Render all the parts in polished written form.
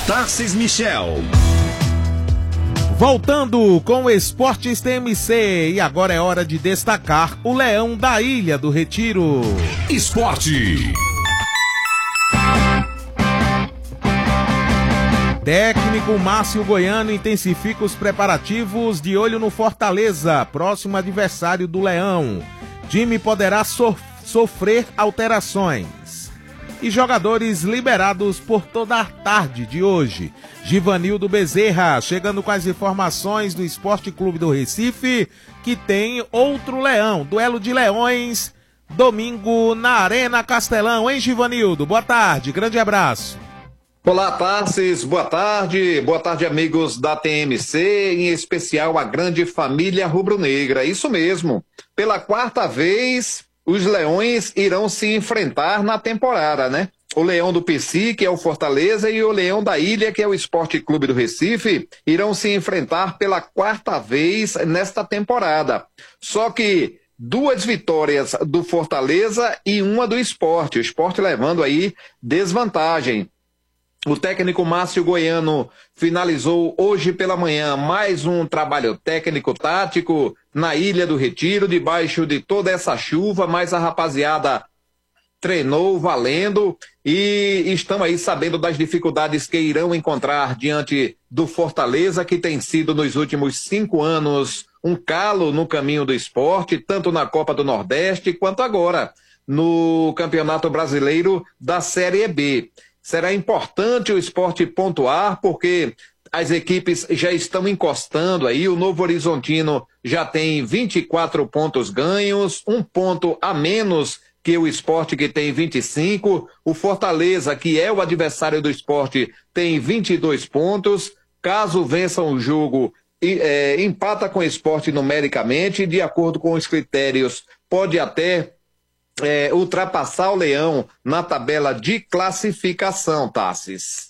Tarcis Michel. Voltando com o Esportes TMC, e agora é hora de destacar o Leão da Ilha do Retiro. Esporte. Técnico Márcio Goiano intensifica os preparativos de olho no Fortaleza, próximo adversário do Leão. Time poderá sofrer alterações. E jogadores liberados por toda a tarde de hoje. Givanildo Bezerra, chegando com as informações do Esporte Clube do Recife, que tem outro leão, duelo de leões, domingo na Arena Castelão, hein, Givanildo? Boa tarde, grande abraço. Olá, Tarcis, boa tarde amigos da TMC, em especial a grande família rubro-negra, isso mesmo, pela quarta vez os leões irão se enfrentar na temporada, né? O Leão do PC, que é o Fortaleza, e o Leão da Ilha, que é o Esporte Clube do Recife, irão se enfrentar pela quarta vez nesta temporada. Só que 2 vitórias do Fortaleza e uma do Sport, o Sport levando aí desvantagem. O técnico Márcio Goiano finalizou hoje pela manhã mais um trabalho técnico-tático na Ilha do Retiro, debaixo de toda essa chuva, mas a rapaziada treinou valendo e estão aí sabendo das dificuldades que irão encontrar diante do Fortaleza, que tem sido nos últimos 5 anos um calo no caminho do esporte, tanto na Copa do Nordeste quanto agora no Campeonato Brasileiro da Série B. Será importante o esporte pontuar, porque as equipes já estão encostando aí. O Novo Horizontino já tem 24 pontos ganhos, 1 ponto a menos que o Sport, que tem 25. O Fortaleza, que é o adversário do Sport, tem 22 pontos. Caso vençam o jogo, empata com o Sport numericamente, de acordo com os critérios, pode até ultrapassar o Leão na tabela de classificação, Tarcis.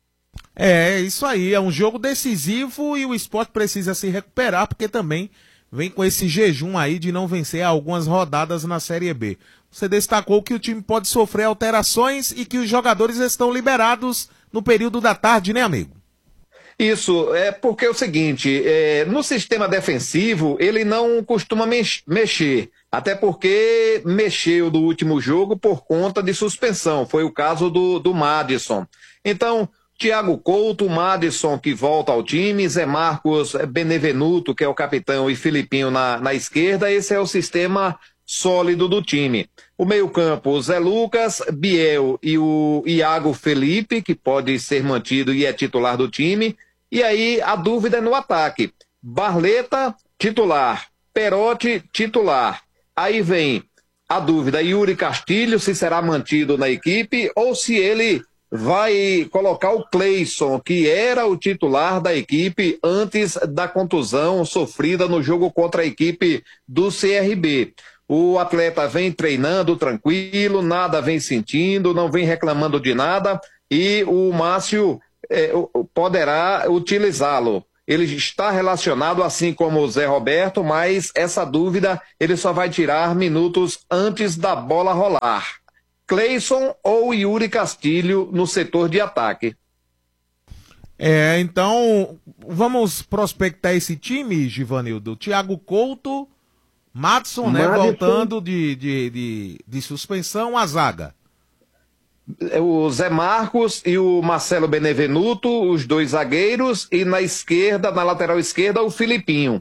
É isso aí, é um jogo decisivo e o Sport precisa se recuperar, porque também vem com esse jejum aí de não vencer algumas rodadas na Série B. Você destacou que o time pode sofrer alterações e que os jogadores estão liberados no período da tarde, né, amigo? Isso, é porque é o seguinte, no sistema defensivo ele não costuma mexer, até porque mexeu do último jogo por conta de suspensão, foi o caso do Madison. Então, Thiago Couto, Madison que volta ao time, Zé Marcos Benevenuto, que é o capitão, e Filipinho na esquerda, esse é o sistema sólido do time. O meio-campo, Zé Lucas, Biel e o Iago Felipe, que pode ser mantido e é titular do time. E aí a dúvida é no ataque. Barleta, titular. Perotti, titular. Aí vem a dúvida, Yuri Castilho, se será mantido na equipe ou se ele vai colocar o Cleison, que era o titular da equipe antes da contusão sofrida no jogo contra a equipe do CRB. O atleta vem treinando tranquilo, nada vem sentindo, não vem reclamando de nada, e o Márcio poderá utilizá-lo. Ele está relacionado assim como o Zé Roberto, mas essa dúvida ele só vai tirar minutos antes da bola rolar. Cleison ou Yuri Castilho no setor de ataque. Então vamos prospectar esse time, Givanildo. Thiago Couto, Madison, né, voltando de suspensão, a zaga. O Zé Marcos e o Marcelo Benevenuto, os 2 zagueiros, e na esquerda, na lateral esquerda, o Filipinho.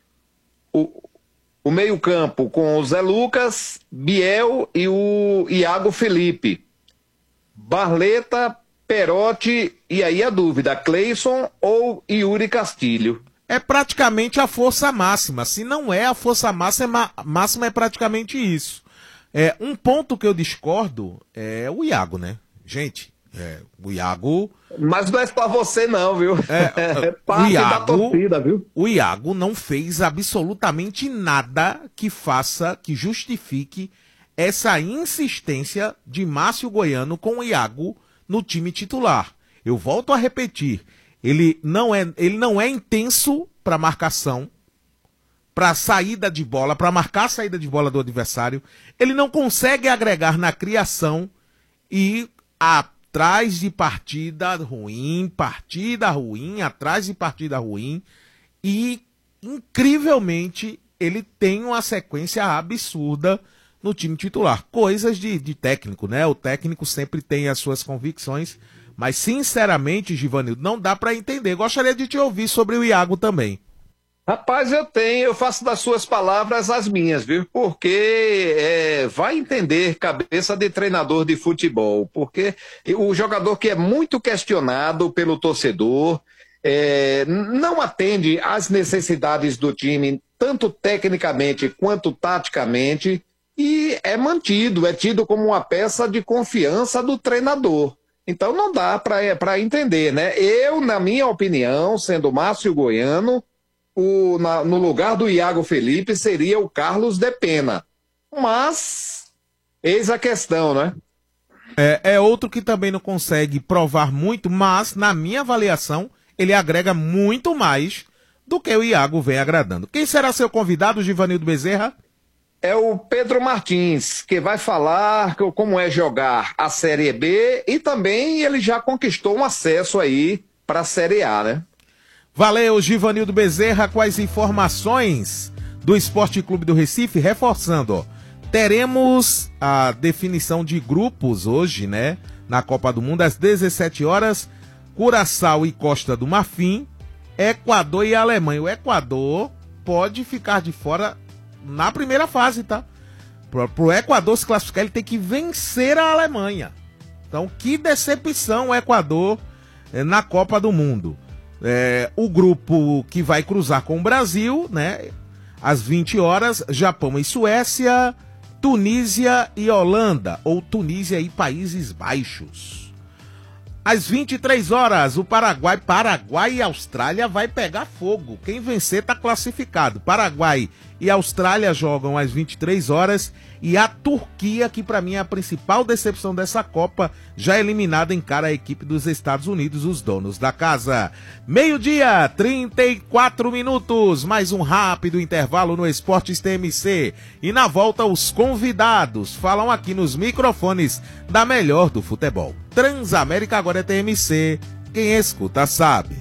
O meio-campo com o Zé Lucas, Biel e o Iago Felipe. Barleta, Perotti, e aí a dúvida, Cleison ou Yuri Castilho. É praticamente a força máxima. Se não é a força máxima, é praticamente isso. Um ponto que eu discordo é o Iago, né? Gente, o Iago... Mas não é pra você não, viu? É parte da torcida, viu? O Iago não fez absolutamente nada que justifique essa insistência de Márcio Goiano com o Iago no time titular. Eu volto a repetir, ele não é intenso para marcação, para saída de bola, para marcar a saída de bola do adversário. Ele não consegue agregar na criação e a atrás de partida ruim, atrás de partida ruim, e incrivelmente ele tem uma sequência absurda no time titular. Coisas de técnico, né? O técnico sempre tem as suas convicções, mas sinceramente, Givanildo, não dá para entender. Gostaria de te ouvir sobre o Iago também. Rapaz, eu faço das suas palavras as minhas, viu? Porque vai entender cabeça de treinador de futebol, porque o jogador que é muito questionado pelo torcedor, não atende às necessidades do time, tanto tecnicamente quanto taticamente, e é mantido, é tido como uma peça de confiança do treinador. Então não dá para entender, né? Eu, na minha opinião, sendo Márcio Goiano, no lugar do Iago Felipe seria o Carlos de Pena. Mas, eis a questão, né? É outro que também não consegue provar muito, mas, na minha avaliação, ele agrega muito mais do que o Iago vem agradando. Quem será seu convidado, Givanildo Bezerra? É o Pedro Martins, que vai falar como é jogar a Série B e também ele já conquistou um acesso aí para a Série A, né? Valeu, Givanildo Bezerra, com as informações do Esporte Clube do Recife, reforçando, ó, teremos a definição de grupos hoje, né, na Copa do Mundo, às 17 horas, Curaçao e Costa do Marfim, Equador e Alemanha. O Equador pode ficar de fora na primeira fase, tá? Pro Equador se classificar, ele tem que vencer a Alemanha. Então, que decepção o Equador na Copa do Mundo. O grupo que vai cruzar com o Brasil, né? Às 20 horas, Japão e Suécia, Tunísia e Holanda, ou Tunísia e Países Baixos. Às 23 horas, o Paraguai e Austrália vai pegar fogo. Quem vencer tá classificado. Paraguai e Austrália jogam às 23 horas e a Turquia, que para mim é a principal decepção dessa Copa, já eliminada, encara a equipe dos Estados Unidos, os donos da casa. 12h, 34 minutos, mais um rápido intervalo no Esportes TMC. E na volta os convidados falam aqui nos microfones da melhor do futebol. Transamérica agora é TMC, quem escuta sabe.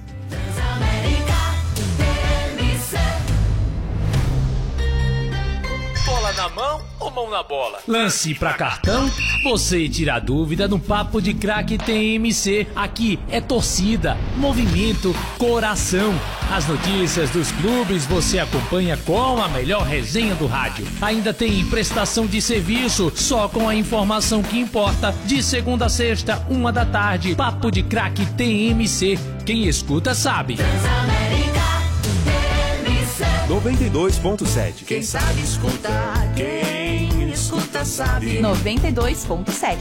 Na mão ou mão na bola? Lance pra cartão? Você tira a dúvida no Papo de Craque TMC. Aqui é torcida, movimento, coração. As notícias dos clubes você acompanha com a melhor resenha do rádio. Ainda tem prestação de serviço, só com a informação que importa. De segunda a sexta, 13h, Papo de Craque TMC. Quem escuta sabe. 92.7. Quem sabe escutar, quem escuta sabe. 92.7.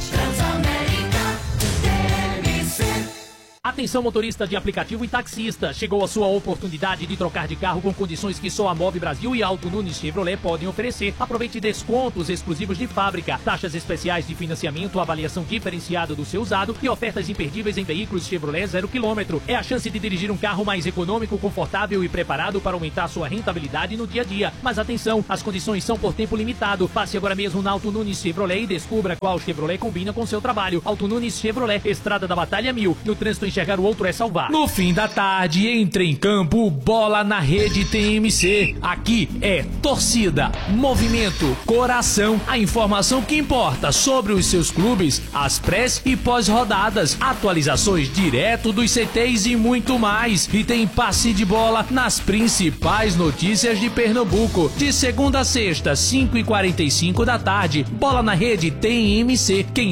Atenção, motorista de aplicativo e taxista. Chegou a sua oportunidade de trocar de carro com condições que só a Move Brasil e Auto Nunes Chevrolet podem oferecer. Aproveite descontos exclusivos de fábrica, taxas especiais de financiamento, avaliação diferenciada do seu usado e ofertas imperdíveis em veículos Chevrolet 0 km. É a chance de dirigir um carro mais econômico, confortável e preparado para aumentar sua rentabilidade no dia a dia. Mas atenção, as condições são por tempo limitado. Passe agora mesmo na Auto Nunes Chevrolet e descubra qual Chevrolet combina com seu trabalho. Auto Nunes Chevrolet, Estrada da Batalha 1000. No trânsito enxergar o outro é salvar. No fim da tarde, entre em campo, Bola na Rede TMC. Aqui é torcida, movimento, coração. A informação que importa sobre os seus clubes, as pré e pós-rodadas, atualizações direto dos CTs e muito mais. E tem passe de bola nas principais notícias de Pernambuco. De segunda a sexta, 5h45 da tarde, Bola na Rede TMC. Quem